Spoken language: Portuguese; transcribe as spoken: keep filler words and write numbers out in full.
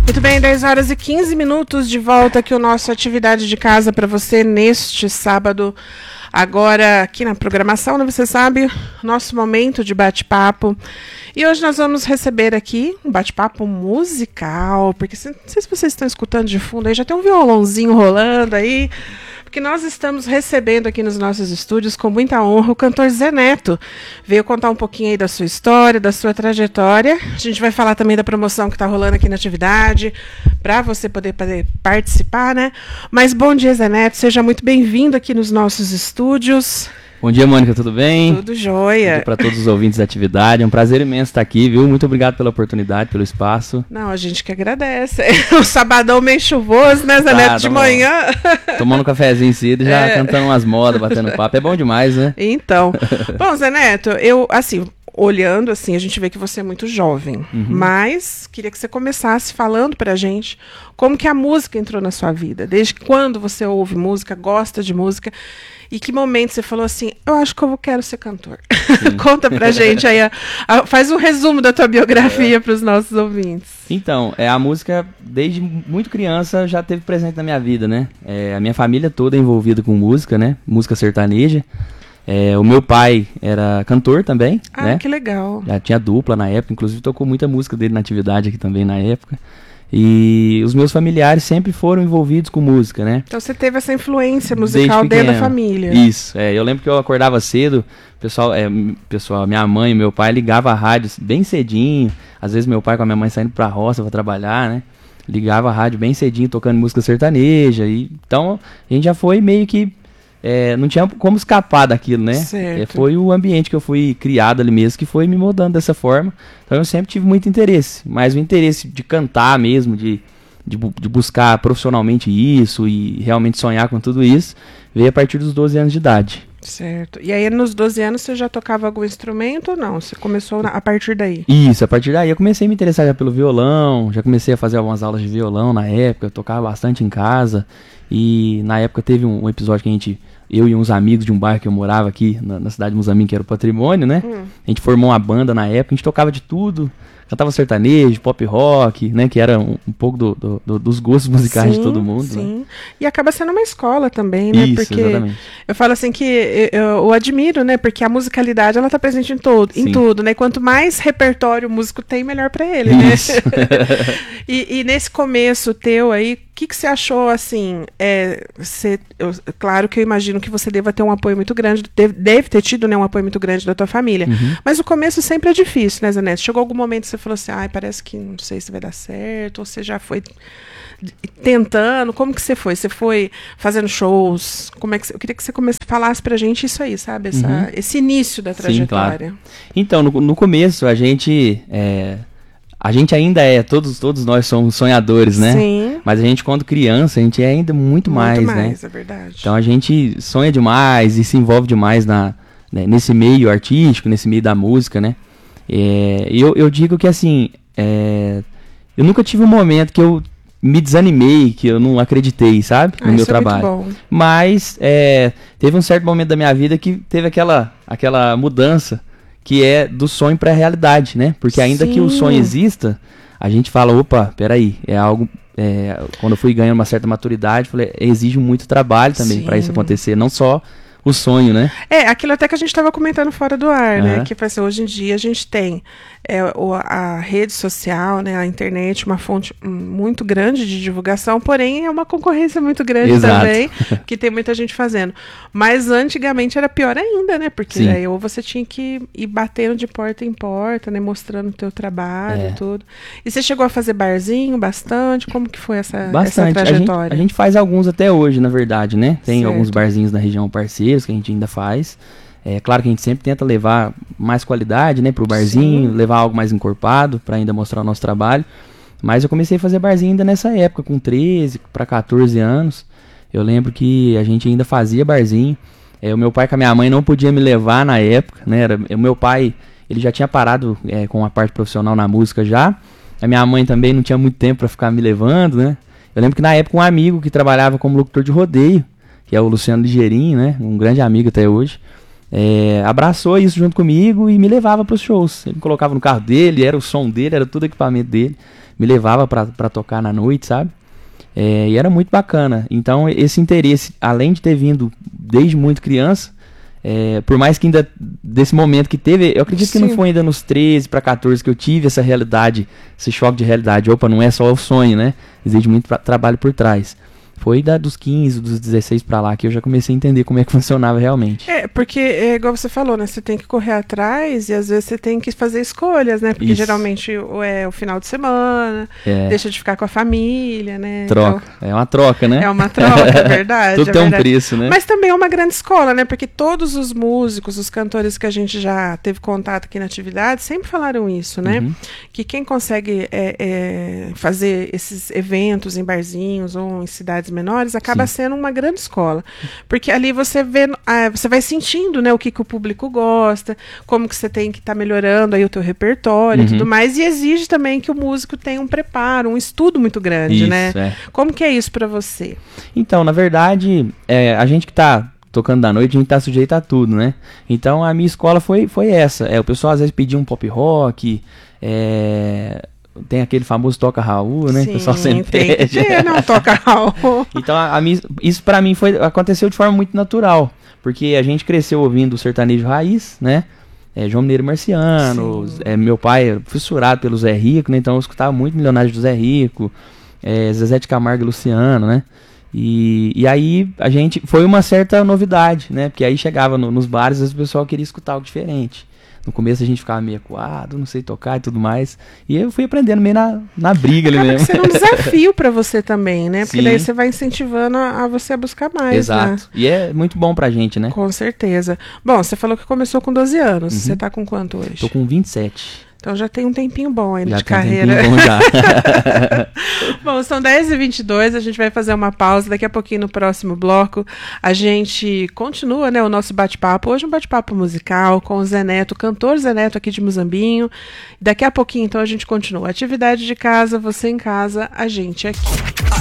Muito bem, dez horas e quinze minutos de volta aqui o nosso Atividade de Casa para você neste sábado. Agora aqui na programação, né, você sabe, nosso momento de bate-papo. E hoje nós vamos receber aqui um bate-papo musical, porque não sei se vocês estão escutando de fundo aí, já tem um violãozinho rolando aí. Porque nós estamos recebendo aqui nos nossos estúdios, com muita honra, o cantor Zé Neto. Veio contar um pouquinho aí da sua história, da sua trajetória. A gente vai falar também da promoção que está rolando aqui na atividade, para você poder, poder participar, né? Mas bom dia, Zé Neto. Seja muito bem-vindo aqui nos nossos estúdios. Bom dia, Mônica, tudo bem? Tudo jóia. Bom dia para todos os ouvintes da atividade. É um prazer imenso estar aqui, viu? Muito obrigado pela oportunidade, pelo espaço. Não, a gente que agradece. O sabadão meio chuvoso, né, Zé Neto, tá, de manhã. Tomando um cafezinho cedo, já é. Cantando umas modas, batendo papo. É bom demais, né? Então. Bom, Zé Neto, eu, assim, olhando assim, a gente vê que você é muito jovem. Uhum. Mas queria que você começasse falando pra gente como que a música entrou na sua vida. Desde quando você ouve música, gosta de música. E que momento você falou assim, eu acho que eu quero ser cantor. Conta pra gente aí, a, a, faz um resumo da tua biografia é. para os nossos ouvintes. Então, é, a música, desde muito criança, já teve presente na minha vida, né? É, a minha família toda é envolvida com música, né? Música sertaneja. É, o meu pai era cantor também, ah, né? Que legal. Já tinha dupla na época, inclusive tocou muita música dele na atividade aqui também na época. E os meus familiares sempre foram envolvidos com música, né? Então você teve essa influência musical dentro da família. Isso, é, eu lembro que eu acordava cedo, pessoal, é, pessoal, minha mãe e meu pai ligava a rádio bem cedinho, às vezes meu pai com a minha mãe saindo pra roça pra trabalhar, né? Ligava a rádio bem cedinho, tocando música sertaneja, e, então a gente já foi meio que, é, não tinha como escapar daquilo, né? Certo. É, foi o ambiente que eu fui criado ali mesmo, que foi me moldando dessa forma. Então eu sempre tive muito interesse, mas o interesse de cantar mesmo, de, de, de buscar profissionalmente isso e realmente sonhar com tudo isso, veio a partir dos doze anos de idade. Certo. E aí nos doze anos você já tocava algum instrumento ou não? Você começou na, a partir daí? Isso, a partir daí eu comecei a me interessar já pelo violão, já comecei a fazer algumas aulas de violão na época, eu tocava bastante em casa. E na época teve um, um episódio que a gente, eu e uns amigos de um bairro que eu morava aqui, na, na cidade de Muzambique, que era o Patrimônio, né? Hum. A gente formou uma banda na época, a gente tocava de tudo, cantava sertanejo, pop rock, né? Que era um, um pouco do, do, do, dos gostos musicais sim, de todo mundo. Sim, né? E acaba sendo uma escola também, né? Isso, porque exatamente. Eu falo assim que eu, eu admiro, né? Porque a musicalidade, ela tá presente em, todo, em tudo, né? Quanto mais repertório o músico tem, melhor pra ele, Isso. né? e, e nesse começo teu aí, o que, que você achou, assim, é, você, eu, claro que eu imagino que você deva ter um apoio muito grande, deve, deve ter tido, né, um apoio muito grande da tua família, uhum. Mas o começo sempre é difícil, né, Zé Neto? Chegou algum momento que você falou assim, ai, parece que não sei se vai dar certo, ou você já foi tentando, como que você foi? Você foi fazendo shows? Como é que você, eu queria que você comece, falasse pra gente isso aí, sabe? Essa, uhum. Esse início da trajetória. Sim, claro. Então, no, no começo, a gente... É... A gente ainda é, todos, todos nós somos sonhadores, né? Sim. Mas a gente, quando criança, a gente é ainda muito, muito mais, mais, né? Muito mais, é verdade. Então a gente sonha demais e se envolve demais na, né, nesse meio artístico, nesse meio da música, né? É, eu, eu digo que, assim, é, eu nunca tive um momento que eu me desanimei, que eu não acreditei, sabe? No ah, meu isso trabalho. É muito bom. Mas é, teve um certo momento da minha vida que teve aquela, aquela mudança, que é do sonho para a realidade, né? Porque ainda Sim. que o sonho exista, a gente fala, opa, peraí, é algo... É, quando eu fui ganhando uma certa maturidade, falei, exige muito trabalho também para isso acontecer, não só o sonho, né? É, aquilo até que a gente estava comentando fora do ar, uhum. né? Que assim, hoje em dia a gente tem é, a rede social, né? A internet, uma fonte muito grande de divulgação, porém é uma concorrência muito grande Exato. Também, que tem muita gente fazendo. Mas antigamente era pior ainda, né? Porque Sim. aí ou você tinha que ir batendo de porta em porta, né? Mostrando o teu trabalho é. e tudo. E você chegou a fazer barzinho bastante? Como que foi essa, Bastante. essa trajetória? A gente, a gente faz alguns até hoje, na verdade, né? Tem certo. Alguns barzinhos na região parceiros que a gente ainda faz. É claro que a gente sempre tenta levar mais qualidade, né, pro barzinho, Sim. levar algo mais encorpado para ainda mostrar o nosso trabalho. Mas eu comecei a fazer barzinho ainda nessa época, com treze para quatorze anos. Eu lembro que a gente ainda fazia barzinho. É, o meu pai com a minha mãe não podia me levar na época, né? Era, o meu pai, ele já tinha parado é, com a parte profissional na música já. A minha mãe também não tinha muito tempo para ficar me levando, né? Eu lembro que na época um amigo que trabalhava como locutor de rodeio, que é o Luciano Ligeirinho, né? Um grande amigo até hoje. É, abraçou isso junto comigo e me levava para os shows. Ele me colocava no carro dele, era o som dele, era tudo equipamento dele. me levava para tocar na noite, sabe? É, e era muito bacana. Então esse interesse, além de ter vindo desde muito criança, é, por mais que ainda desse momento que teve, eu acredito Sim. que não foi ainda nos treze para quatorze que eu tive essa realidade, esse choque de realidade. Opa, não é só o sonho, né? Existe muito pra, trabalho por trás. Foi da, dos quinze, dos dezesseis pra lá que eu já comecei a entender como é que funcionava realmente. É, porque é igual você falou, né? Você tem que correr atrás e às vezes você tem que fazer escolhas, né? Porque Isso. geralmente é o final de semana, é. deixa de ficar com a família, né? Troca. Então, é uma troca, né? É uma troca, é verdade. Tudo é tem verdade. um preço, né? Mas também é uma grande escola, né? Porque todos os músicos, os cantores que a gente já teve contato aqui na atividade sempre falaram isso, né? Uhum. Que quem consegue é, é, fazer esses eventos em barzinhos ou em cidades menores acaba Sim. sendo uma grande escola, porque ali você vê, ah, você vai sentindo, né, o que, que o público gosta, como que você tem que estar tá melhorando aí o teu repertório uhum. e tudo mais, e exige também que o músico tenha um preparo, um estudo muito grande, isso, né? É. Como que é isso para você? Então, na verdade, é, a gente que tá tocando da noite, a gente tá sujeito a tudo, né? Então, a minha escola foi, foi essa. É, o pessoal às vezes pedia um pop rock, é... tem aquele famoso Toca Raul, né? Sim, o pessoal sempre tem que ter, não, Toca Raul. Então, a, a, isso pra mim foi, aconteceu de forma muito natural, porque a gente cresceu ouvindo o sertanejo raiz, né? É, João Mineiro e Marciano, é, meu pai era fissurado pelo Zé Rico, né? Então eu escutava muito Milionários do Zé Rico, é, Zezé de Camargo e Luciano, né? E, e aí a gente, foi uma certa novidade, né? Porque aí chegava no, nos bares e o pessoal queria escutar algo diferente. No começo a gente ficava meio acuado, não sei tocar e tudo mais. E eu fui aprendendo meio na, na briga ali mesmo. Acaba sendo um desafio pra você também, né? Porque Sim. daí você vai incentivando a, a você a buscar mais, Exato. Né? E é muito bom pra gente, né? Com certeza. Bom, você falou que começou com doze anos. Uhum. Você tá com quanto hoje? Tô com vinte e sete. Então já tem um tempinho bom ainda já de tem carreira. Um tempinho bom já. Bom, são dez e vinte e dois, a gente vai fazer uma pausa. Daqui a pouquinho, no próximo bloco, a gente continua, né, o nosso bate-papo. Hoje um bate-papo musical com o Zé Neto, cantor Zé Neto aqui de Muzambinho. Daqui a pouquinho, então, a gente continua. Atividade de casa, você em casa, a gente aqui.